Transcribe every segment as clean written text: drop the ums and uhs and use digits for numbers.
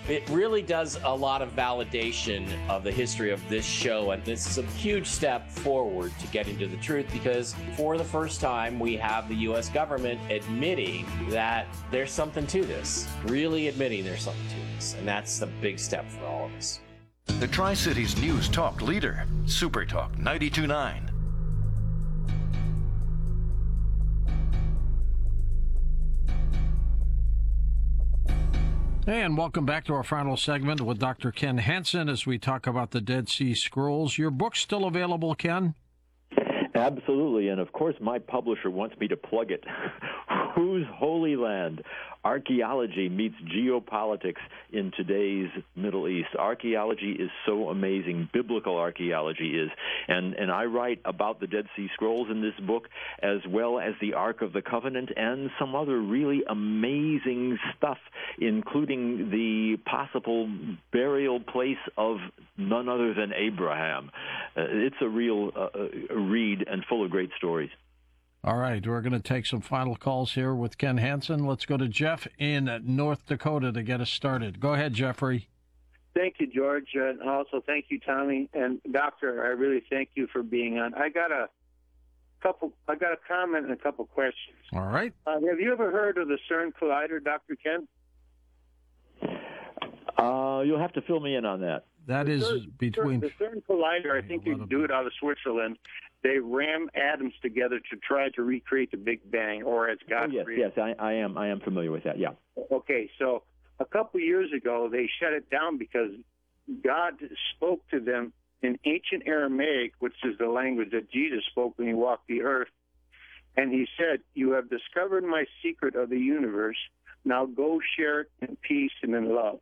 It really does a lot of validation of the history of this show, and this is a huge step forward to getting to the truth because for the first time we have the U.S. government admitting that there's something to this, really admitting there's something to this, and that's a big step for all of us. The Tri-Cities News Talk leader, Super Talk 92.9. And welcome back to our final segment with Dr. Ken Hansen as we talk about the Dead Sea Scrolls. Your book's still available, Ken? Absolutely, and of course my publisher wants me to plug it. Whose Holy Land? Archaeology meets geopolitics in today's Middle East. Archaeology is so amazing. Biblical archaeology is. And I write about the Dead Sea Scrolls in this book, as well as the Ark of the Covenant and some other really amazing stuff, including the possible burial place of none other than Abraham. It's a real read and full of great stories. All right, we're going to take some final calls here with Ken Hansen. Let's go to Jeff in North Dakota to get us started. Go ahead, Jeffrey. Thank you, George, and also thank you, Tommy. And Doctor, I really thank you for being on. I got a comment and a couple questions. All right. Have you ever heard of the CERN Collider, Dr. Ken? You'll have to fill me in on that. That is between... The CERN Collider, I think you can do it out of Switzerland. They ram atoms together to try to recreate the Big Bang, or as God created. Yes, I am familiar with that, yeah. Okay, so a couple years ago, they shut it down because God spoke to them in ancient Aramaic, which is the language that Jesus spoke when he walked the earth. And he said, "You have discovered my secret of the universe. Now go share it in peace and in love."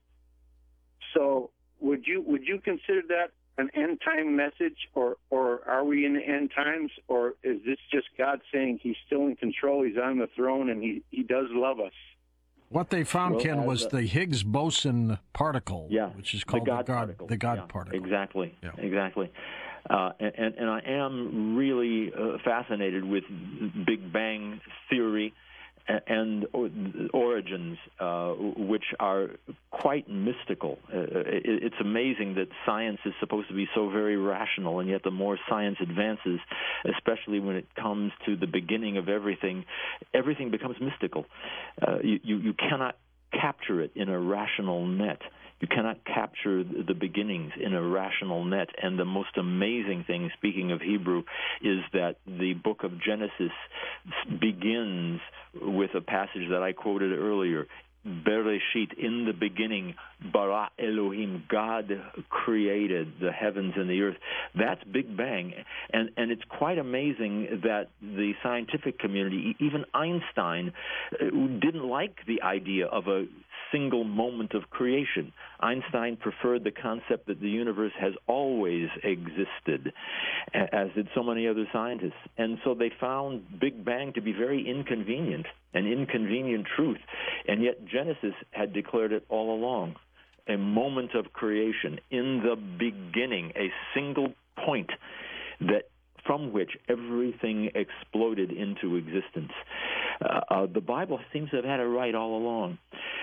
So would you consider that an end time message, or are we in the end times, or is this just God saying he's still in control, he's on the throne, and he does love us? What they found, Ken, was the Higgs boson particle, which is called the God particle. Exactly, exactly. And I am really fascinated with Big Bang theory and origins, which are quite mystical. It's amazing that science is supposed to be so very rational, and yet the more science advances, especially when it comes to the beginning of everything becomes mystical. You cannot capture it in a rational net. You cannot capture the beginnings in a rational net. And the most amazing thing, speaking of Hebrew, is that the book of Genesis begins with a passage that I quoted earlier. Bereshit, in the beginning, bara Elohim, God created the heavens and the earth. That's Big Bang. And it's quite amazing that the scientific community, even Einstein, didn't like the idea of a single moment of creation. Einstein preferred the concept that the universe has always existed, as did so many other scientists. And so they found Big Bang to be very inconvenient, an inconvenient truth. And yet Genesis had declared it all along. A moment of creation, in the beginning, a single point that from which everything exploded into existence. The Bible seems to have had it right all along.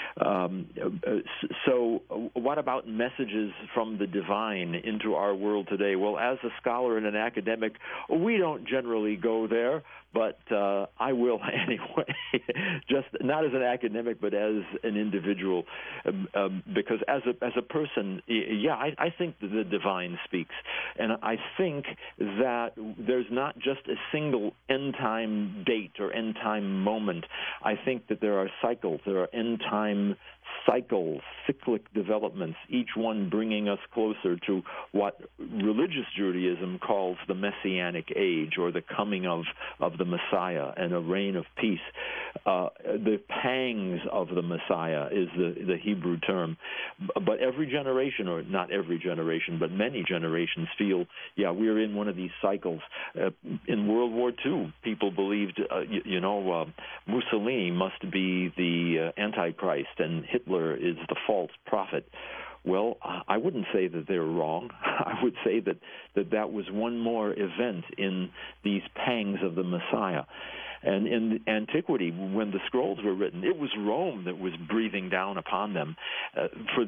So what about messages from the divine into our world today? Well, as a scholar and an academic, we don't generally go there, but I will anyway, just not as an academic, but as an individual, because as a person, I think that the divine speaks. And I think that there's not just a single end-time date or end-time moment. I think that there are cycles, there are end-time cycles, cyclic developments, each one bringing us closer to what religious Judaism calls the Messianic age, or the coming of the Messiah and a reign of peace. The pangs of the Messiah is the Hebrew term. But every generation, or not every generation, but many generations feel, we're in one of these cycles. In World War II, people believed, Mussolini must be the Antichrist and Hitler is the false prophet. Well, I wouldn't say that they're wrong. I would say that was one more event in these pangs of the Messiah. And in antiquity, when the scrolls were written, it was Rome that was breathing down upon them. For